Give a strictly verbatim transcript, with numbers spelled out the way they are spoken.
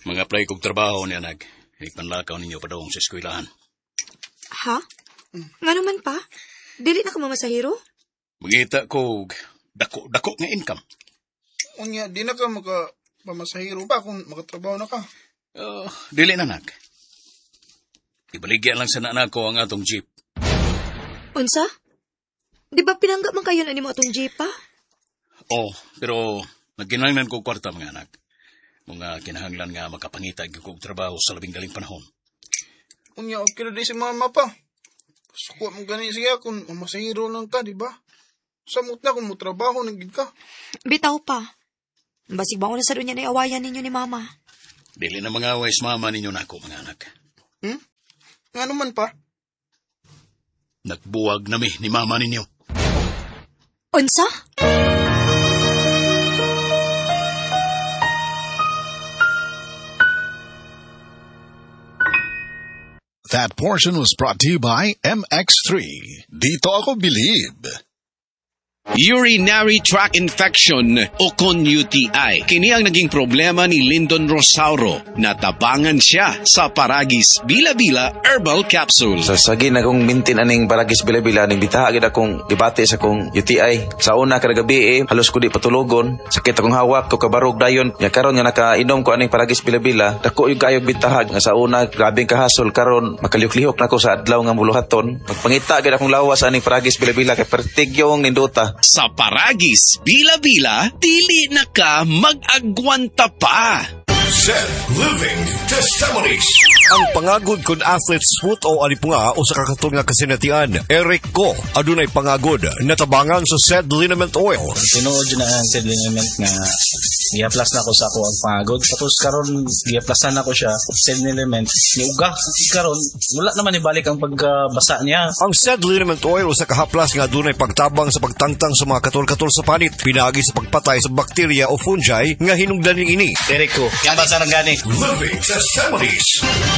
Mga apply kong trabaho ni anak. Ipanlakaw ninyo pa daw sa eskwelahan. Ha? Nga naman pa? Dili na ka mamasahiro? Magita ko dako-dako nga income. Unya, di na ka maka pamasahiro pa kung makatrabaho na ka. Uh, dili na, anak. Ibaligyan lang sa nana ko ang atong jeep. Unsa? Di ba pinanggap man kayo na ni mo atong jeep pa? Oh, pero nagkinahanglan ko kwarta mga anak. Mga kinahanglan nga makapangita kong trabaho sa labing daling panahon. Unya, okay na di si mama pa. Suko mo gani siya kung mamasahiro lang ka, di ba? Samot na kung mo trabaho, nagig ka. Bitaw pa. Basig ba ko na sa doon yan ay awayan ninyo ni mama? Dili na mga away sa mama ninyo na ako, mga anak. Hmm? Nga naman pa? Nagbuwag na mi ni mama ninyo. Unsa? That portion was brought to you by M X three. Dito ako bilib. Urinary tract infection o con U T I. Kini ang naging problema ni Lyndon Rosauro. Natabangan siya sa Paragis Bila-Bila Herbal Capsule. Sa sagi na kong mintin aning Paragis Bila-Bila, ning bitahagin akong dibati sa kong U T I. Sa una kada gabi eh, halos ko di patulogon. Sakit akong hawak, ko kabarog dayon. Nya karon nga nakainom ko aning Paragis Bila-Bila, dako yung kayog bitahag. Nga sa una, grabing kahasol karon, makalihok-lihok na ko sa adlaw nga muluhaton. Magpangita gid akong lawas aning Paragis Bila-Bila kay pertigyong nindota. Sa Paragis Bila-Bila, dili na ka mag-agwanta pa. Zed Living Testimonies. Ang pangagod kun athlete smooth o alipunga o sa kakatong nga kasinatian. Eric ko, adunay pangagod, natabangan sa Zed Liniment Oil. Tinuod na ang Zed Liniment nga i-plus na ko sa ako ang pangagod. Tapos karon i-plusan na ko siya, Zed Liniment, niuga. Karon, wala naman ibalik ang pagbasa niya. Ang Zed Liniment Oil o sa kahaplas nga adunay pagtabang sa pagtangtang sa mga katol-katol sa panit. Pinagi sa pagpatay sa bakterya o fungi nga hinungdan ini. Eric ko, yan ba sa gani? Living Testimonies.